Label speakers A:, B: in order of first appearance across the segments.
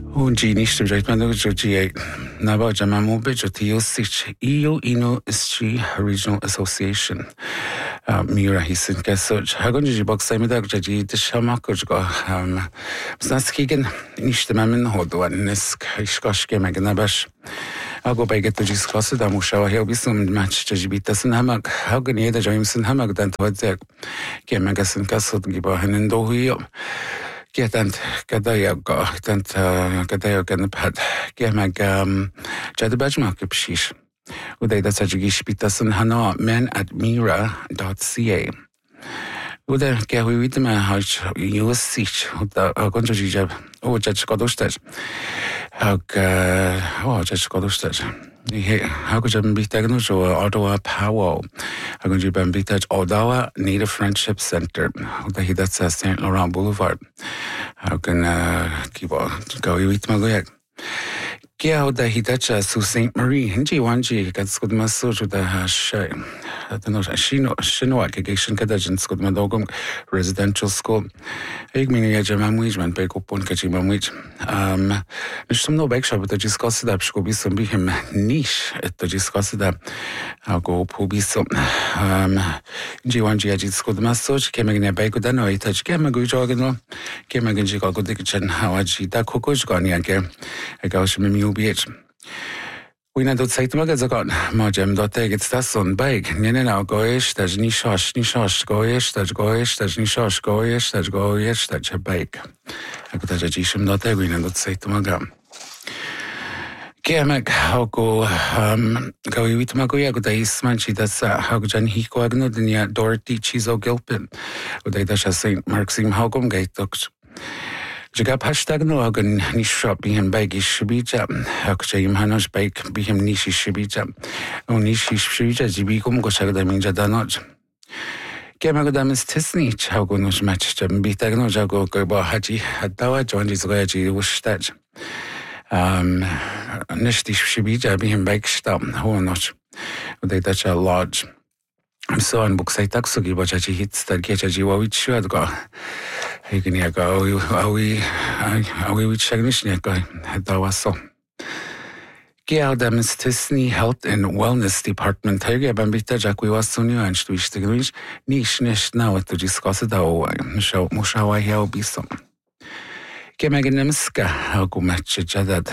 A: Geniște directamente Georgia Naba Jamamu Bejotio Sich EU Ino Istri Regional Association. Mira hisin kesoj. Hagon ji baksaymida gjaji dishamakurga. Snaskigen nishte mamin hodwan nisk ishkashke magnabash. Ago beget to discuss da mushawa helbisum match jibitasin hamag. Hagon yeda Jameson hamag dan tawadzek. Kemagasin kasod giba hanin dohuyo. Getant gadayaga tant gadayagan pad gemag jadabajmak pshish uday da sajigish bitasun hana men@mira.ca uday gewi widma haj usich uda gonjojija o jadskadostaj jadskadostaj How could you be taken to Ottawa Powell? How could you be taken to Ottawa Native Friendship Center? That's St. Laurent Boulevard. How can keep on go with my leg? How the Hitacha to St. Marie, Hinji Wanji gets good massage with the hash. I don't know, Shino aggregation cadagents good madogum residential school. Egmini Jamamwijman, Bekopon Kachimamwich. Some no back shop, but discuss that should be some be him niche at the discuss that I'll go Pubiso. G1G school massage came in a bake with the no touch came a good organ, came again Chicago Diction, how I cheat that cook's gone again. I go to me beach. We not say to Magazagon, Majem dot take it stas on bag, Nina goish, that's nishosh, goish, that's nishosh, goish, that's a bake. I could have a gisham dot egg, we not say to Magam. Kemek, how go with Magoya, good days, manchi, that's how Jan Hiko Agnodinia, Dorothy, Chizo Gilpin, with a dash St. Maxim Hogum Gate Dux. Jagab hashtag no agan nisha bihim bagish shibija, Hakjam Hanos bake bihim nishi shibija, O nishi shibija, Jibicum Goshagdaminja danoj. Gamagadamis Tisnich, how go no match jam bitagno jago goba haji, Hadawa, John Jizgaji, Wushtach. Nishti shibija bihim bake stam, who notch, they touch a lodge. I'm so on books I taxugi, but Jaji hits that get a jiwa which should go. Are we with Shagnishniaka? That was so. Geadams Tisney Health and Wellness Department, Tiger Bambita Jacqui was so new and Twitch the Greenwich, niche now to discuss it all. Show Mushawa Hill be some. Gemaganimska, how go match each other.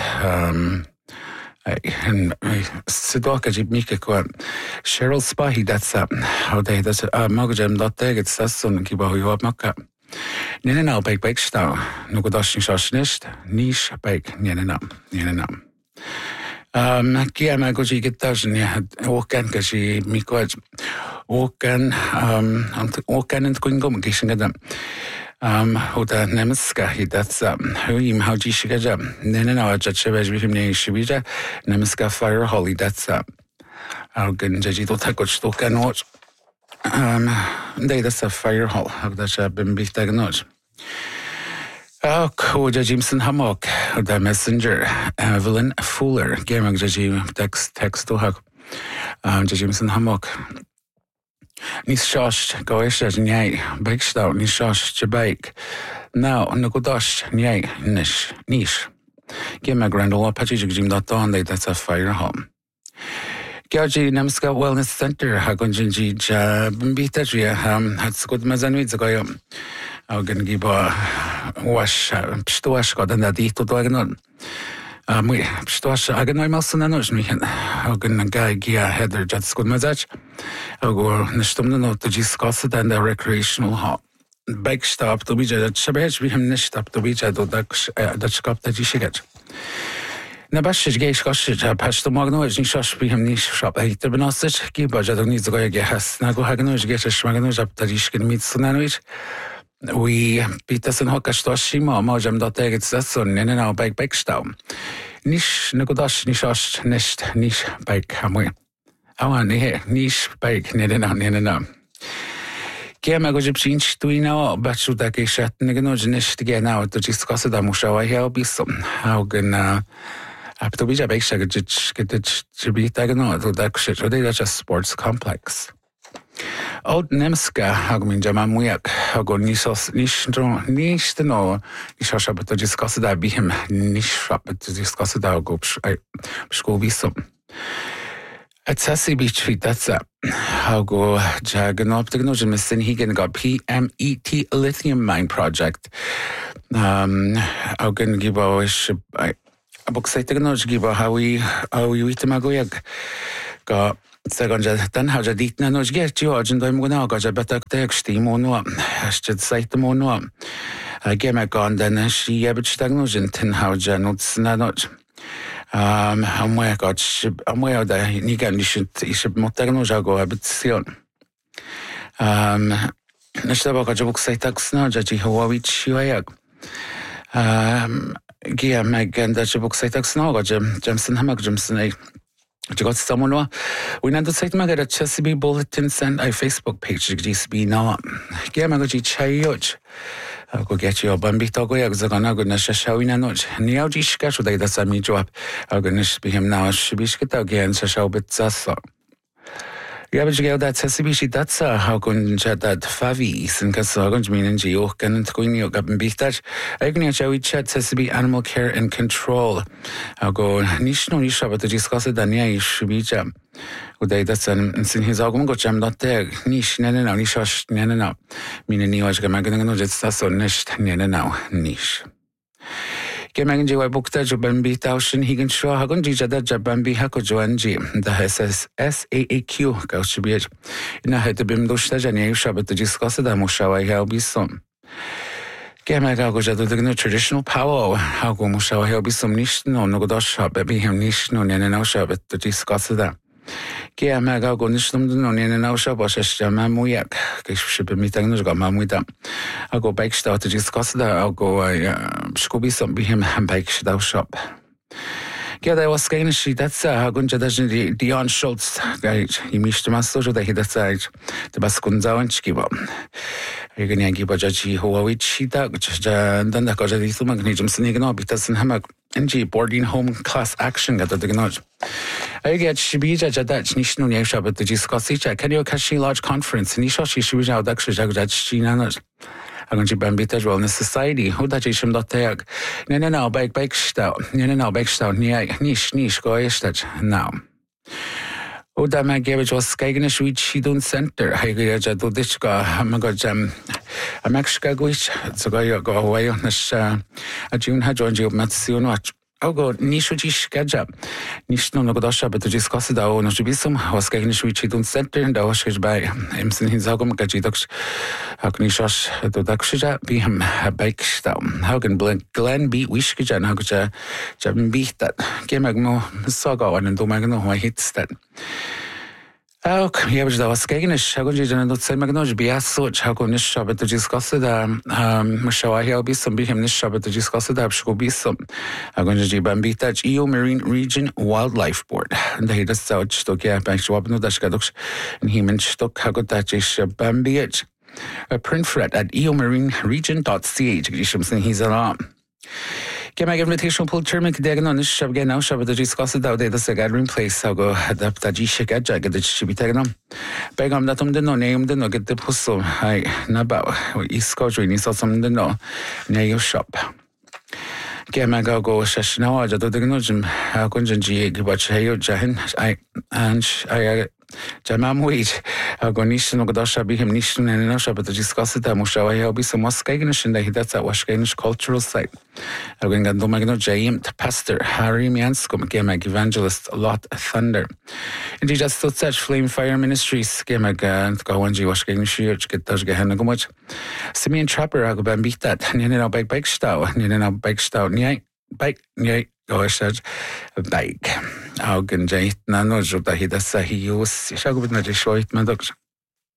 A: Sidoka Jimika Cheryl Spahi, that's how they that's Magajam.tag, it's Sasson, Kibahu Maka. Nina bake bake style, no good dashing shoshnist, niche bake, Nina. Kiama Goji get dozen, Okan Kashi, Mikwaj, Okan and Quingum, Kishing at them. Hoda Nemiska, that's him how Jishikaja, Nina, Jachabaj with him, Shibija, Nemiska Fire Holly, that's Algan Jajito Takoch Tokan watch. They that's a fire hall, how that shall been beef tagnoj. Oh, Koja Jimson Hammock, the messenger, Evelyn Fuller, Gaming Jajim text to hug. Jimson Hammock. Nishosh, Goish, Nyai, Bakestout, Nishosh, Jabake. Now, Nukudosh, Nyai, Nish. Gamma Grandola, Pachijim.on, that's a fire home. Gaji Namska Wellness Center, Hagonji Bitajia, had good Mazanwitz goyam. Augen Giba wash, Pstuash got an adito diagon. We Pstuash Aganoi Malsonanosh, Augen Guy Gia Heather Jats good Mazach, Augur Nishtumno to Giscosset and the recreational hall. Bike stop to be at Shabaj, we have nished up to beach at Dutch Cop that Jishigat. Nabash Gage Goshich, Pashto Magno, Nishosh, Biham Nish shop, a hitter benosich, keep budget needs to go gas, Nago Haganosh, get a Shmaganosh up Tajishkin meet Sunanovich. We beat us in Hokastoshima, Mojam.tag, it's that son, and now bike stow. Nish, Nagodash, Nishosh, Nisht, Nish, bike, Hamwe. I want to hear Nish, bike, Nina. Kiama go Jipshinch, do we know, but should that get shut, Naganoj, Nish to get out to discuss the Mushawa, he'll be some. How can up to be a big shaggy get it to be taken out to that shit, or they just sports complex. Oud Nemska hagmin jama muyak hago nisos nishtro nishtno nisha but discuss that be him nisha but discuss that go school be some at Sassy Beach Street that's hago jagan up technology missin higan got PMET lithium mine project hagan give I book say technology give how we eat magoyag got Seganja den how dit na nos get you and I'm gonna go to better text mono should cite the mono I get my gun then she ever stagnogen tin how not not I'm where got I'm where the you should not technology go a bit soon Nashaba got book say tax now judge how which you Gia Megan that book say tax now got Jameson Hammock Jameson you got someone we not the site maga at Chesapeake Bulletin send a Facebook page GSB now. Giamagoji Chayoj. I'll go get you a bambito go exagona goodness showing a notch. Niaji sketch day that's a me job. I'll go be him now. She be skit again, so shall be sasso. Gabage that Chesapeake that's how can chat that Favis and Casagon mean Geo can going you up and be touch. I can shall we chat Chesapeake Animal Care and Control. I'll go Nishno Nisha but to discuss it and yeah should be jam. Uday that's an sin his argument go jam not there. Nish nana now nishash nana now. Meaning you was going to just so nished nana now niche. Gemang J. Bookta Jabambi Taushin Higan Shaw Hagun Jada Jabambi Hako Joanji, the SAAQ, Gauchibich. In a head to Bim Dostajani Shabbat to discuss the Mushawa Helbison. Gemago Jadu the traditional power, Hago Mushawa Helbison Nishno, Nogodosh, Baby him Nishno, and Shabbat to discuss that. Gemago Nishno, and Ausha Bosh Mamuyak, Ship meeting got Mamuida. I'll go bike start to discuss that. I'll go Scooby some be him bike shop. Yeah, there was kind of she that's Gunja Dion Schultz, right? He missed my social that he decides the Baskunza and Chikiba. You're going to give a judge who are which she dug, then the Kajadi Magnesium Sinigan, because in Hammock NG boarding home class action at the Gnoj. I get Shibija Jadach Nishno Yasha, but the Giscosicha, can you catch large conference? Nisha Shibija Daksha Jagaj I'm going to Bambita Wellness Society. Who that is him dot tag? No, bike stout. No, bike stout. Nish, go estat now. Oh, that my garbage was Skaganish, which she don't center. I get a dodishka, Hamagajam, a Maxkagwish, so go away on the June had joined you, Matsuno. I'll go Nishuji Skaja. Nishno Nogodosha, but to discuss the owner should be some was Skaganish, which she don't center, and the Oshish by Emson Hizagum Gajidox. How can you shush the Daksha be him a bike stout? How can Glen be Wishkija and how could Jabin beat that? Gamagno Saga and do Magno who hits that. Oh, yeah, was Skaganish. How could you not say Magnoj be as such? How could Nisha but to discuss it? Mashawa he'll be some be him Nisha but to discuss it. Should be some. I'm going to Bambita EO Marine Region Wildlife Board. And they just said Stock, yeah, back to Wabno Dashkadox and he mentioned Stock Hagotachish Bambiage. A print fret at eomarineregion.ch. He's alarm. Get my invitation pull German diagonal shop again now shop at the discuss it out there the gathering place. I'll go adapt a G shake at jagged that should be taken on. Beg on that the no name the no get the puzzle. Hi, Nabao, East Coast really saw some the no near your shop. Get my go Shashna, I don't know, how couldn't you give what you Jahan? I Jamam wait. I'll go Nishan Godasha be him Nishan and Nosha, but to discuss it, Mushawa, he'll be some Waskaganish and that's at Washganish cultural site. I'm going to do Magno Jaim, Pastor Harry Mianskum, Gemag Evangelist Lot Thunder. And he just thought such Flame Fire Ministries, Gemag and Gawanji Washganish, get those Gahanagumach. Simeon Trapper, I'll go beat that, Nina bike stow, Nina bike stow, bike, go such a bike. How can Jay Nano Jota he does say he used Shagubna Shoit Maddox?